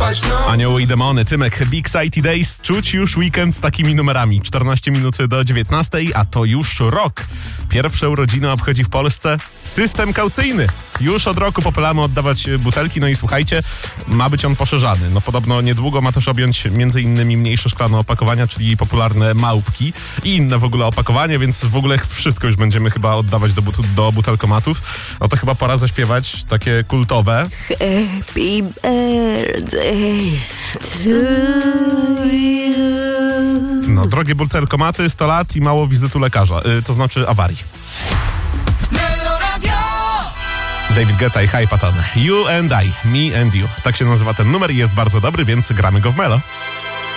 spać noc. Anioły i demony, Tymek, Big City Days. Czuć już weekend z takimi numerami. 14 minut do 19, a to już rok. Pierwsze urodziny obchodzi w Polsce system kaucyjny. Już od roku popylamy oddawać butelki, no i słuchajcie, ma być on poszerzany. No podobno niedługo ma też objąć m.in. mniejsze szklane opakowania, czyli popularne małpki i inne w ogóle opakowania, więc w ogóle wszystko już będziemy chyba oddawać do butelkomatów. No to chyba pora zaśpiewać takie kultowe. Happy birthday to you. No, drogie butelkomaty, 100 lat i mało wizytu lekarza, to znaczy awarii. David Guetta i Hype Patan. You and I, me and you. Tak się nazywa ten numer i jest bardzo dobry, więc gramy go w Melo.